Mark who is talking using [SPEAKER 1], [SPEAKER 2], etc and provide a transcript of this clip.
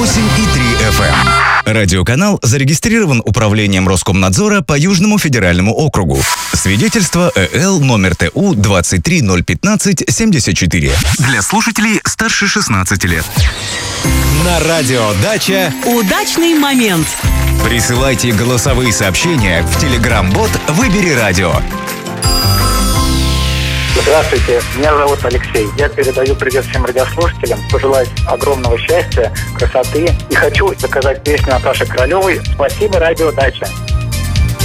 [SPEAKER 1] FM. Радиоканал зарегистрирован Управлением Роскомнадзора по Южному федеральному округу. Свидетельство ЭЛ номер ТУ 2301574. Для слушателей старше 16 лет.
[SPEAKER 2] На радиодача
[SPEAKER 3] «Удачный момент».
[SPEAKER 1] Присылайте голосовые сообщения в Telegram-бот «Выбери радио».
[SPEAKER 4] Здравствуйте, меня зовут Алексей. Я передаю привет всем радиослушателям, пожелать огромного счастья, красоты. И хочу заказать песню Наташи Королевой «Спасибо, радио Дача».